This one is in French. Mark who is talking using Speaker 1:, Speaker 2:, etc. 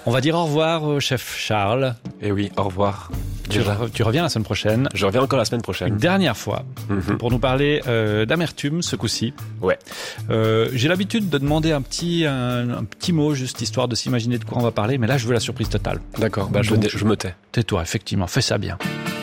Speaker 1: On va dire au revoir, chef Charles.
Speaker 2: Et oui, au revoir.
Speaker 1: Tu reviens la semaine prochaine.
Speaker 2: Je reviens encore la semaine prochaine.
Speaker 1: Une dernière fois, pour nous parler d'amertume, ce coup-ci.
Speaker 2: Ouais.
Speaker 1: J'ai l'habitude de demander un petit mot, juste histoire de s'imaginer de quoi on va parler, mais là, je veux la surprise totale.
Speaker 2: D'accord, je me tais.
Speaker 1: Tais-toi, effectivement, fais ça bien.